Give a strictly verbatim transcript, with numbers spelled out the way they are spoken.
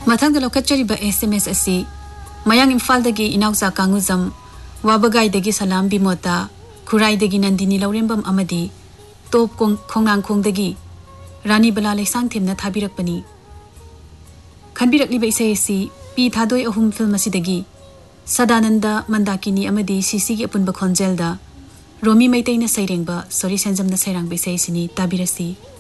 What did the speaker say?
मथंग लौकचरीब SMS असी मयांग इम्फालदगी इनाउचा कांगुजम वाबगाईदगी सलाम बिमोता खुराईदगी Nandini लौरेंबम अमदी top खोंगांखोंदगी रानी बला लेसांग थेमना थाबिरकपनी खनबिरकलिब इसे असी P थादोय अहुम film असिदगी Sadanand Mandakini अमदी CC की अपुनब खोंजेलदा रोमी मैतैना सैरेंबा सोरी सेंजमना सैरांग इसे सिनी ताबिरसी।